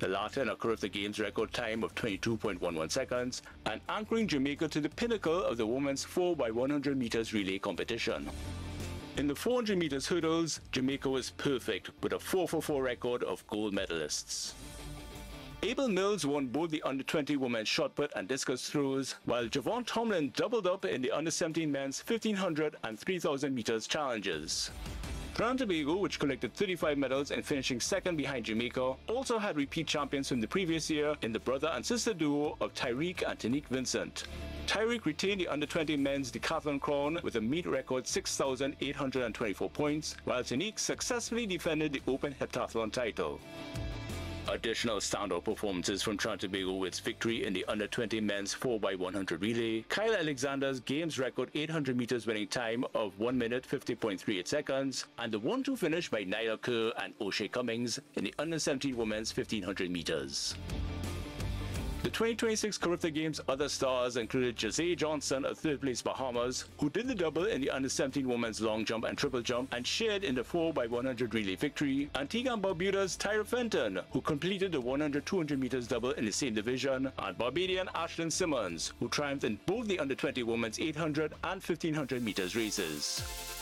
the latter in a Carifta Games record time of 22.11 seconds, and anchoring Jamaica to the pinnacle of the women's 4x100 meters relay competition. In the 400 meters hurdles, Jamaica was perfect with a 4:44 record of gold medalists. Abel Mills won both the under-20 women's shot put and discus throws, while Javon Tomlin doubled up in the under-17 men's 1500 and 3000 meters challenges. Trinidad and Tobago, which collected 35 medals and finishing second behind Jamaica, also had repeat champions from the previous year in the brother and sister duo of Tyreek and Tanique Vincent. Tyreek retained the under-20 men's decathlon crown with a meet record 6,824 points, while Tanique successfully defended the open heptathlon title. Additional standout performances from Trinidad and Tobago with its victory in the under-20 men's 4x100 relay, Kyle Alexander's games record 800 meters winning time of 1 minute 50.38 seconds, and the 1-2 finish by Nyla Kerr and O'Shea Cummings in the under-17 women's 1500 meters. The 2026 Carifta Games other stars included Jazee Johnson of third place Bahamas, who did the double in the under-17 women's long jump and triple jump and shared in the 4x100 relay victory, Antigua and Barbuda's Tyra Fenton, who completed the 100-200 meters double in the same division, and Barbadian Ashlyn Simmons, who triumphed in both the under-20 women's 800 and 1500 meters races.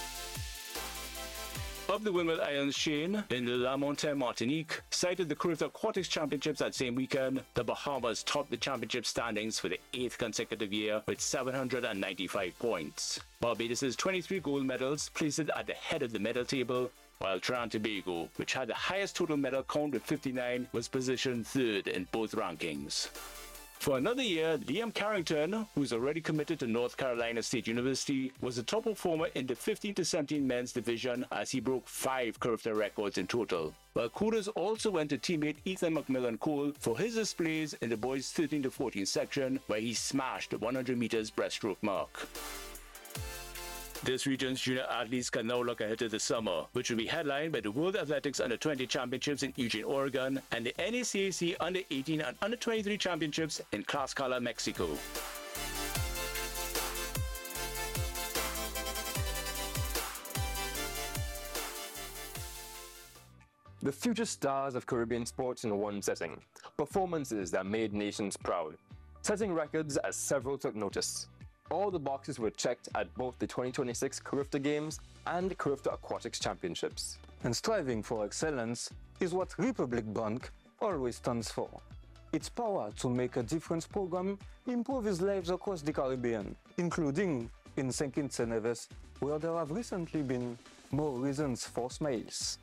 Of the Windward Islands chain, in the La Montagne, Martinique, cited the Carifta Aquatics Championships that same weekend, the Bahamas topped the championship standings for the 8th consecutive year with 795 points. Barbados' 23 gold medals placed it at the head of the medal table, while Trinidad and Tobago, which had the highest total medal count with 59, was positioned third in both rankings. For another year, Liam Carrington, who's already committed to North Carolina State University, was the top performer in the 15 to 17 men's division as he broke 5 Carifta records in total. While kudos also went to teammate Ethan McMillan Cole for his displays in the boys 13 to 14 section, where he smashed the 100 meters breaststroke mark. This region's junior athletes can now look ahead to the summer, which will be headlined by the World Athletics Under-20 Championships in Eugene, Oregon, and the NACAC Under-18 and Under-23 Championships in Tlaxcala, Mexico. The future stars of Caribbean sports in one setting. Performances that made nations proud. Setting records as several took notice. All the boxes were checked at both the 2026 Carifta Games and Carifta Aquatics Championships. And striving for excellence is what Republic Bank always stands for. Its power to make a difference program improves lives across the Caribbean, including in St. Kitts and Nevis, where there have recently been more reasons for smiles.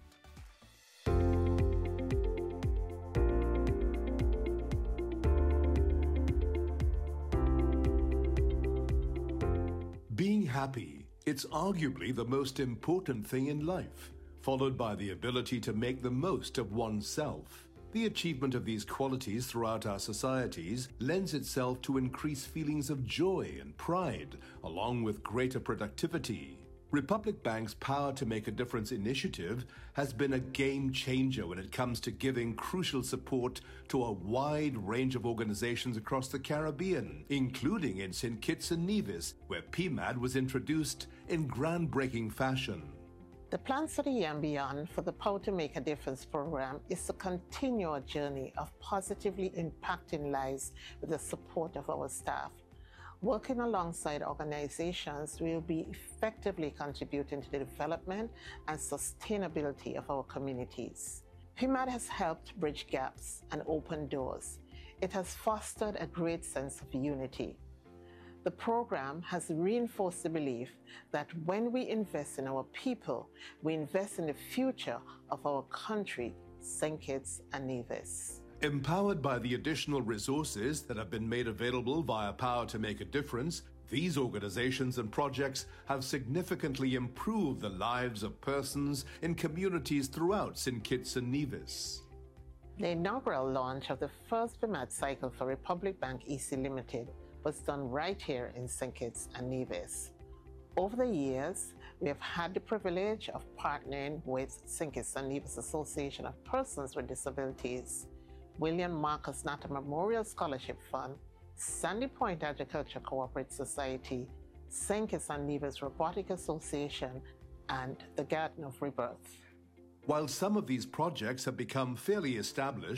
Being happy, it's arguably the most important thing in life, followed by the ability to make the most of oneself. The achievement of these qualities throughout our societies lends itself to increased feelings of joy and pride, along with greater productivity. Republic Bank's Power to Make a Difference initiative has been a game changer when it comes to giving crucial support to a wide range of organizations across the Caribbean, including in St. Kitts and Nevis, where PMAD was introduced in groundbreaking fashion. The plans for the year and beyond for the Power to Make a Difference program is to continue a journey of positively impacting lives with the support of our staff. Working alongside organizations, we will be effectively contributing to the development and sustainability of our communities. PMAD has helped bridge gaps and open doors. It has fostered a great sense of unity. The program has reinforced the belief that when we invest in our people, we invest in the future of our country, St. Kitts and Nevis. Empowered by the additional resources that have been made available via Power to Make a Difference, these organizations and projects have significantly improved the lives of persons in communities throughout St. Kitts and Nevis. The inaugural launch of the first PMAD cycle for Republic Bank EC Limited was done right here in St. Kitts and Nevis. Over the years, we have had the privilege of partnering with St. Kitts and Nevis Association of Persons with Disabilities, William Marcus Natta Memorial Scholarship Fund, Sandy Point Agriculture Cooperative Society, St. Kitts and Nevis Robotic Association, and the Garden of Rebirth. While some of these projects have become fairly established,